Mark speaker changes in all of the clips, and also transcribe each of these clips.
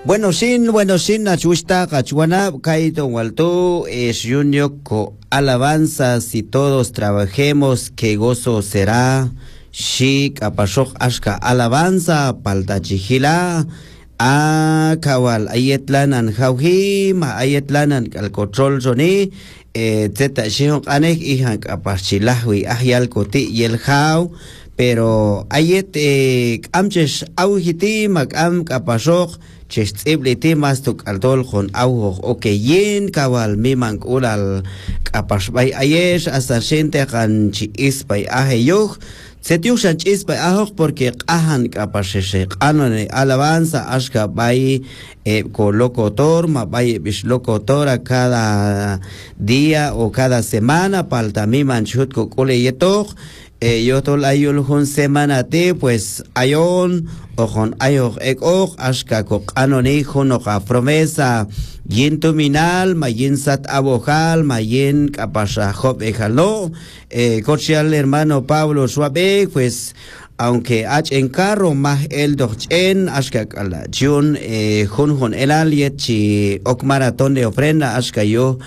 Speaker 1: Bueno, sin, Nachusta, Cachuana, Kaito, Walto, es Junior, alabanzas y todos trabajemos, que gozo será, Shik, Apashok, Ashka, alabanza, Paltachijila, Kawal, Ayetlanan, Hauhim, Ayetlanan, al control Johnny, Zeta Shihok Anek, Ihank, Apachilahui, Ahial Koti y el Hau. Pero ayet amchesh auhiti mak am kapashok chestibliti mastuk altol con auho okeyin kawal mimang ulal kapashbay ayesh hasta gente kan chiispay aheyuh setiushan chiispay ahok porque qahan kapasheshe anone alabanza ashka bay ko locutor ma bay bish locutora cada día o cada semana palta miman chut ko kule yetok yo tol ayul hun semana te pues ayon o con ayo ek ashka ko anoni huno ka promesa yin tuminal mayin sat abojal mayin kapasha job ejalo cochial hermano Pablo Suave pues aunque h en carro más el dochen ashka kala jun hun el aliet chi ok maratón de ofrenda ashka yo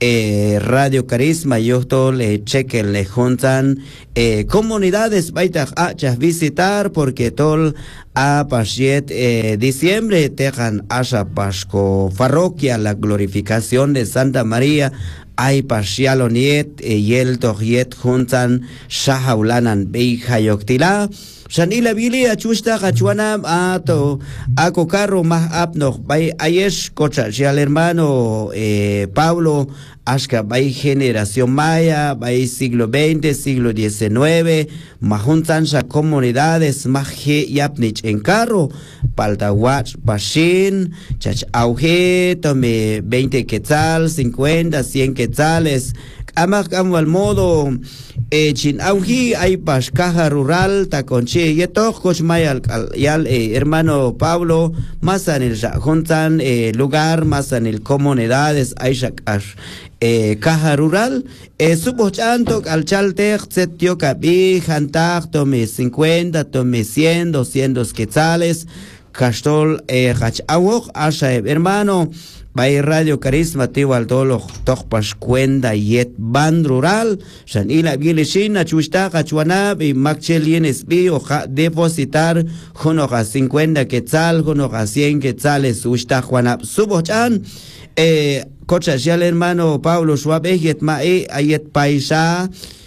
Speaker 1: Radio Carisma yo le chequen le juntan comunidades baitas a visitar porque tol a pasiet diciembre tejan asha pasco parroquia la glorificación de Santa María hay pasialoniet y el tojiet juntan shahaulanan beija yoktila Shanila Bili achusta gachuana ato ako carro más apno bay ayesh cocha al hermano Pablo ashka bay generación maya bay siglo XX siglo XIX majuntan sa comunidades maje yapnich en carro paltawach pashin chach auge tome 20 quetzal 50 100 quetzales amak al modo chin auji hay pas caja rural taconche y todos mayal yal hermano Pablo más en el juntan lugar más en el comunidades hay caja rural subochanto al chalte setio cabi jantar tome 50 tome 100 200 quetzales castol hach awok asha hermano Bay Radio Carisma tiwal dolo tokpas cuenda yet band rural shanila bilishina chusta kachuana y maxelien sbi o depositar jonoga 50 quetzal jonoga 100 quetzales usta juana subochan cocha ya el hermano Pablo Suave yet mae ayet paisa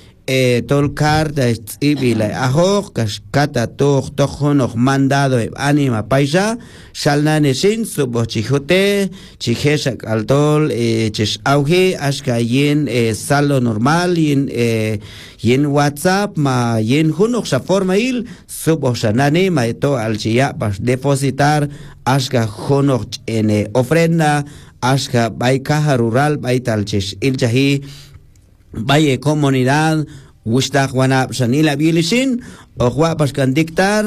Speaker 1: tolkar da ibila ahok kata tojonog mandado anima paisa shalnane sin subochijote chijesha altol chish auge ashka yin salo normal yin WhatsApp ma yin hunok sa forma il suboshanane ma to alchia pas depositar ashka hunok en ofrenda ashka bay caja rural bay talchish iljahi Valle comunidad Wustak wana Shanila Bilishin o Juapas can dictar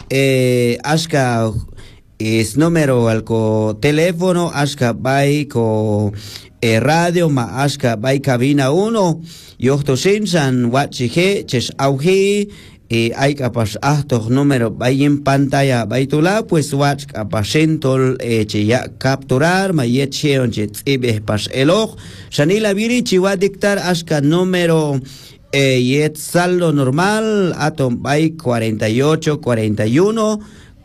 Speaker 1: Ashka es número al teléfono Ashka bay radio ma Ashka bay cabina 1 Yochtoshin san Wachije Chesh Auji hay capas ahtos número bay en pantalla baitula pues watch capasentol ya capturar mayeche onche ibe pas eloj Shanila Biri chiwa dictar ashka número yet saldo normal atom bay 48 41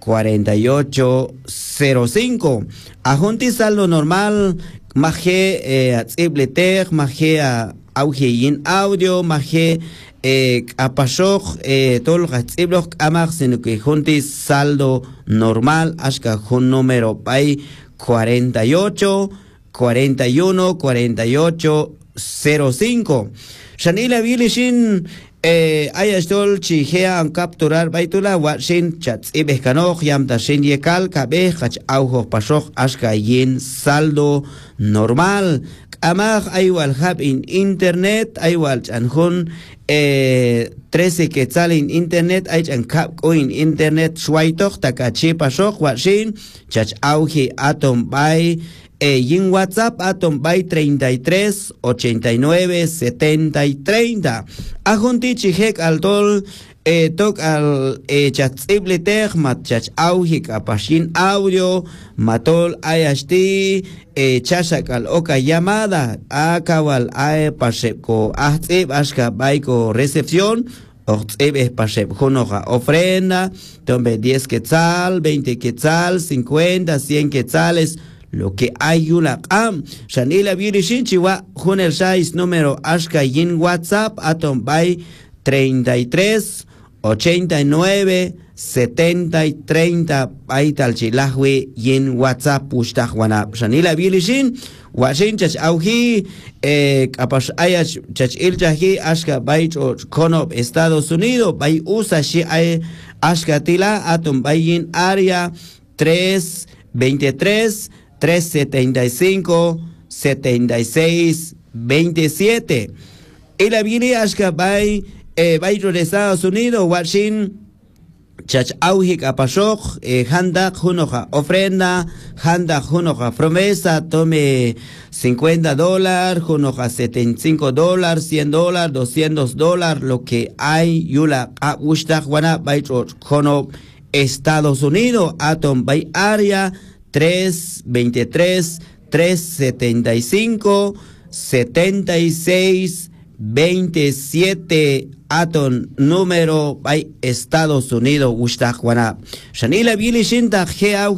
Speaker 1: 48 05 ajunti saldo normal maje atzibletech maje augeyin audio maje apashok tol gatzibloch amach sino que juntis saldo normal ashka jun número bay 48 41 48 05 Shanila Bilishin ayastol chihea an capturar baitula washin chats ibekanoch yam tashin yekal kabe hach auho pashok ashka yin saldo normal amach aywal hab in internet aywal chanjun 13 quetzal in internet ay chan kap ko in internet shwaitoch takachi pashok washin chach auhi atom bay en WhatsApp atom by 33 89 70 y 30. Ajunti chihek al tol tok al chatsible tech mat chach auhik apashin audio matol ayashti chashak al oka llamada akawal ay paseko ahtzib ashka baiko recepción. Oxebe pasep jonoja ofrenda, tombe 10 quetzal, 20 quetzal, 50, 100 quetzales, lo que hay una Shanila Birishin Chiwa, Junel Shais número Ashka Yin WhatsApp, Atom by 33 89 70 y 30 Paital Chilahwe Yin WhatsApp Pushtahuana Shanila Birishin. Washin chach auhi kapash ayach chach iljahi ashka bay konob Estados Unidos bay usa shi ay ashka tila atom bayin área 323 375 76 27 y la viene ashka bay de Estados Unidos washin chach auhik apashok handa junoja ofrenda handa junoja promesa tome $50 junoja $75 $100 $200 lo que hay yula a ushta juana baitro jono Estados Unidos atom bay área 323 375 76 27 aton número by Estados Unidos Ushta Juana Shanila Bilishinta Gea